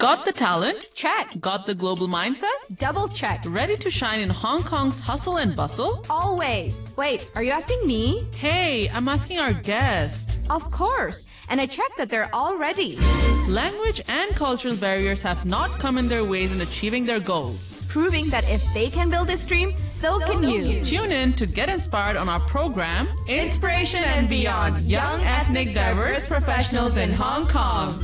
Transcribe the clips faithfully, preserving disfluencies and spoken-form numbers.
Got the talent? Check. Got the global mindset? Double check. Ready to shine in Hong Kong's hustle and bustle? Always. Wait, are you asking me? Hey, I'm asking our guest. Of course. And I checked that they're all ready. Language and cultural barriers have not come in their ways in achieving their goals. Proving that if they can build this dream, so, so can you. you. Tune in to get inspired on our program, Inspiration and Beyond, Young Ethnic Diverse Professionals in Hong Kong.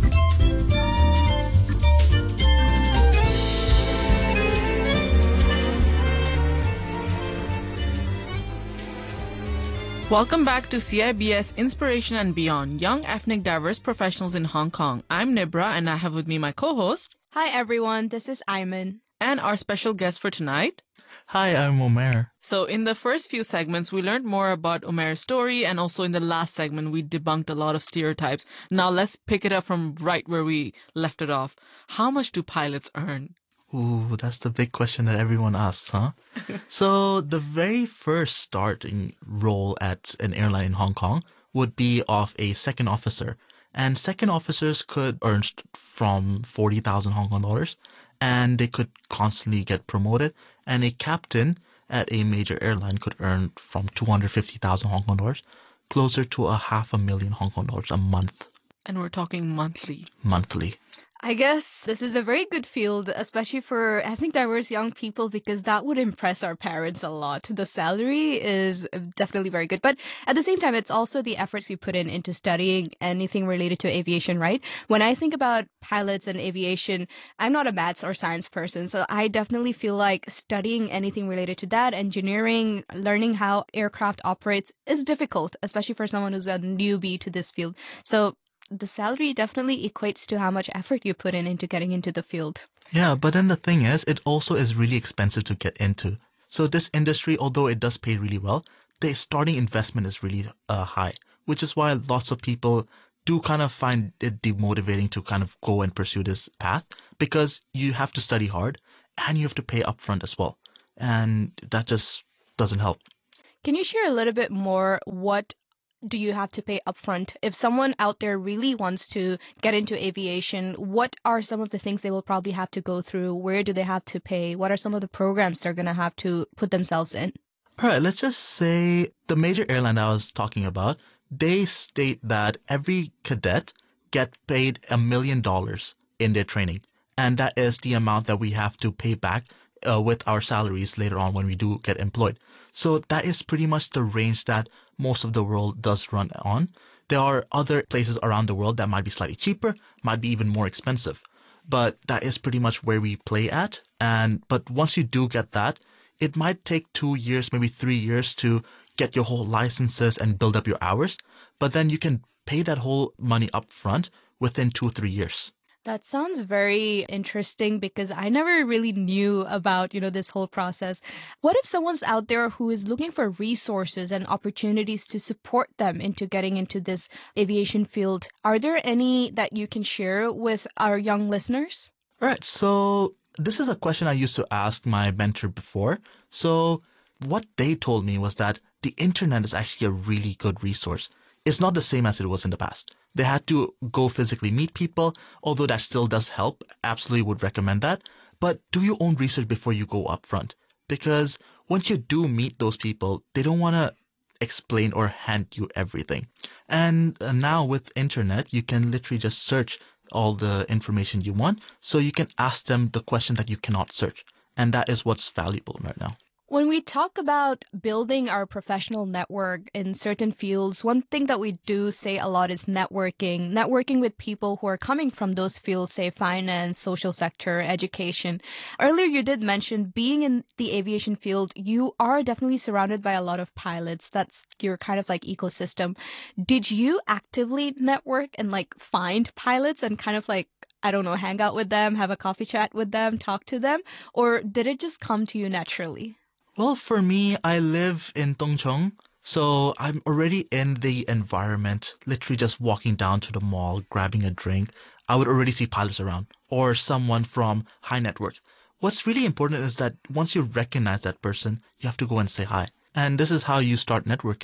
Welcome back to C I B S Inspiration and Beyond, Young Ethnic Diverse Professionals in Hong Kong. I'm Nibra and I have with me my co-host. Hi everyone, this is Ayman. And our special guest for tonight. Hi, I'm Omer. So in the first few segments, we learned more about Omer's story, and also in the last segment, we debunked a lot of stereotypes. Now let's pick it up from right where we left it off. How much do pilots earn? Ooh, that's the big question that everyone asks, huh? So the very first starting role at an airline in Hong Kong would be of a second officer. And second officers could earn from forty thousand Hong Kong dollars, and they could constantly get promoted. And a captain at a major airline could earn from two hundred fifty thousand Hong Kong dollars, closer to a half a million Hong Kong dollars a month. And we're talking monthly. Monthly. I guess this is a very good field, especially for ethnic diverse young people, because that would impress our parents a lot. The salary is definitely very good. But at the same time, it's also the efforts you put in into studying anything related to aviation, right? When I think about pilots and aviation, I'm not a maths or science person. So I definitely feel like studying anything related to that, engineering, learning how aircraft operates is difficult, especially for someone who's a newbie to this field. So the salary definitely equates to how much effort you put in into getting into the field. Yeah, but then the thing is, it also is really expensive to get into. So this industry, although it does pay really well, the starting investment is really uh, high, which is why lots of people do kind of find it demotivating to kind of go and pursue this path, because you have to study hard and you have to pay upfront as well. And that just doesn't help. Can you share a little bit more what do you have to pay upfront? If someone out there really wants to get into aviation, what are some of the things they will probably have to go through? Where do they have to pay? What are some of the programs they're going to have to put themselves in? All right, let's just say the major airline I was talking about, they state that every cadet get paid a million dollars in their training. And that is the amount that we have to pay back uh, with our salaries later on when we do get employed. So that is pretty much the range that most of the world does run on. There are other places around the world that might be slightly cheaper, might be even more expensive. But that is pretty much where we play at. And but once you do get that, it might take two years, maybe three years to get your whole licenses and build up your hours. But then you can pay that whole money up front within two or three years. That sounds very interesting, because I never really knew about, you know, this whole process. What if someone's out there who is looking for resources and opportunities to support them into getting into this aviation field? Are there any that you can share with our young listeners? All right. So this is a question I used to ask my mentor before. So what they told me was that the internet is actually a really good resource. It's not the same as it was in the past. They had to go physically meet people, although that still does help. Absolutely would recommend that. But do your own research before you go up front. Because once you do meet those people, they don't want to explain or hand you everything. And uh, now with internet, you can literally just search all the information you want. So you can ask them the question that you cannot search. And that is what's valuable right now. When we talk about building our professional network in certain fields, one thing that we do say a lot is networking, networking with people who are coming from those fields, say finance, social sector, education. Earlier, you did mention being in the aviation field, you are definitely surrounded by a lot of pilots. That's your kind of like ecosystem. Did you actively network and like find pilots and kind of like, I don't know, hang out with them, have a coffee chat with them, talk to them? Or did it just come to you naturally? Well, for me, I live in Tung Chung, so I'm already in the environment, literally just walking down to the mall, grabbing a drink. I would already see pilots around or someone from high net worth. What's really important is that once you recognize that person, you have to go and say hi. And this is how you start networking.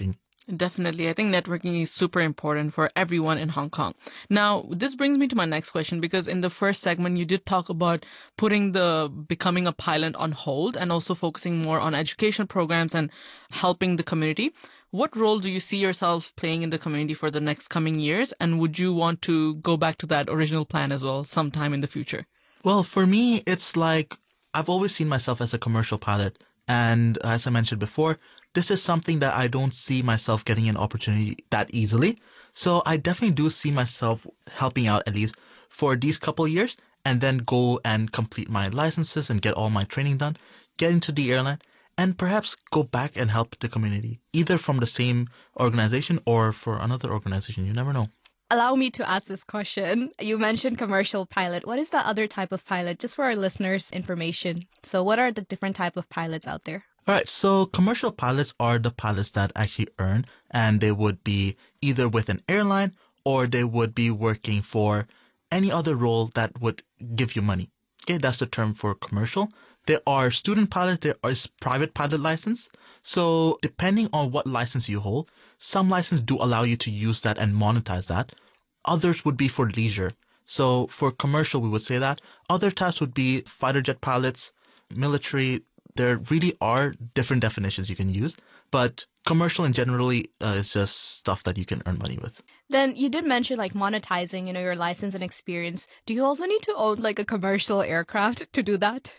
Definitely. I think networking is super important for everyone in Hong Kong. Now, this brings me to my next question, because in the first segment, you did talk about putting the becoming a pilot on hold and also focusing more on education programs and helping the community. What role do you see yourself playing in the community for the next coming years? And would you want to go back to that original plan as well sometime in the future? Well, for me, it's like I've always seen myself as a commercial pilot. And as I mentioned before, this is something that I don't see myself getting an opportunity that easily. So I definitely do see myself helping out at least for these couple of years and then go and complete my licenses and get all my training done, get into the airline, and perhaps go back and help the community, either from the same organization or for another organization. You never know. Allow me to ask this question. You mentioned commercial pilot. What is the other type of pilot? Just for our listeners' information. So what are the different type of pilots out there? All right, so commercial pilots are the pilots that actually earn, and they would be either with an airline or they would be working for any other role that would give you money. Okay, that's the term for commercial. There are student pilots, there is private pilot license. So depending on what license you hold, some licenses do allow you to use that and monetize that. Others would be for leisure. So for commercial, we would say that. Other types would be fighter jet pilots, military. There really are different definitions you can use, but commercial in generally uh, is just stuff that you can earn money with. Then you did mention like monetizing, you know, your license and experience. Do you also need to own like a commercial aircraft to do that?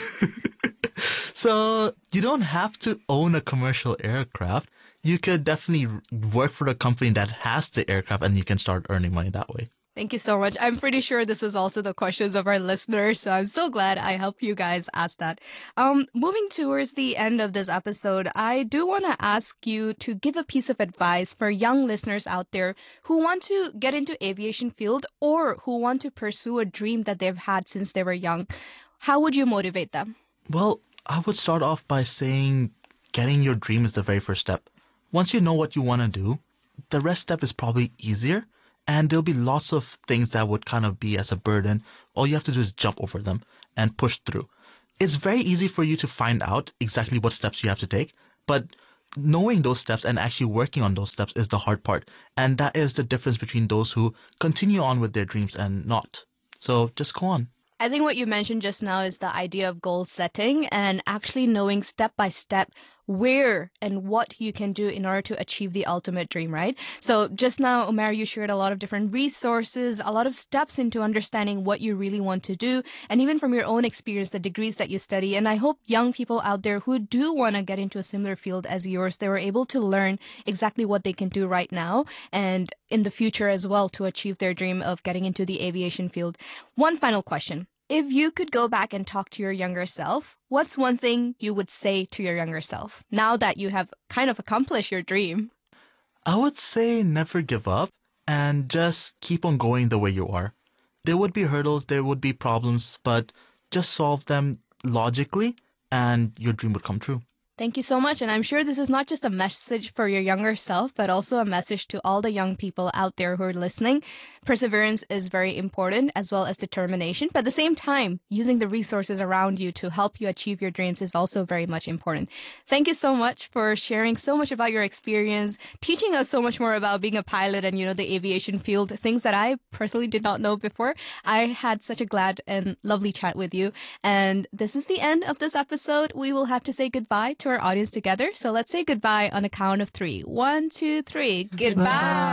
So you don't have to own a commercial aircraft. You could definitely work for the company that has the aircraft and you can start earning money that way. Thank you so much. I'm pretty sure this was also the questions of our listeners, so I'm so glad I helped you guys ask that. Um, moving towards the end of this episode, I do want to ask you to give a piece of advice for young listeners out there who want to get into aviation field or who want to pursue a dream that they've had since they were young. How would you motivate them? Well, I would start off by saying getting your dream is the very first step. Once you know what you want to do, the rest step is probably easier. And there'll be lots of things that would kind of be as a burden. All you have to do is jump over them and push through. It's very easy for you to find out exactly what steps you have to take, but knowing those steps and actually working on those steps is the hard part. And that is the difference between those who continue on with their dreams and not. So just go on. I think what you mentioned just now is the idea of goal setting and actually knowing step by step where and what you can do in order to achieve the ultimate dream, right? So just now, Umair, you shared a lot of different resources, a lot of steps into understanding what you really want to do, and even from your own experience, the degrees that you study. And I hope young people out there who do want to get into a similar field as yours, they were able to learn exactly what they can do right now and in the future as well to achieve their dream of getting into the aviation field. One final question. If you could go back and talk to your younger self, what's one thing you would say to your younger self now that you have kind of accomplished your dream? I would say never give up and just keep on going the way you are. There would be hurdles, there would be problems, but just solve them logically and your dream would come true. Thank you so much. And I'm sure this is not just a message for your younger self, but also a message to all the young people out there who are listening. Perseverance is very important, as well as determination. But at the same time, using the resources around you to help you achieve your dreams is also very much important. Thank you so much for sharing so much about your experience, teaching us so much more about being a pilot and, you know, the aviation field, things that I personally did not know before. I had such a glad and lovely chat with you. And this is the end of this episode. We will have to say goodbye to our audience together. So let's say goodbye on a count of three. One, two, three. Goodbye.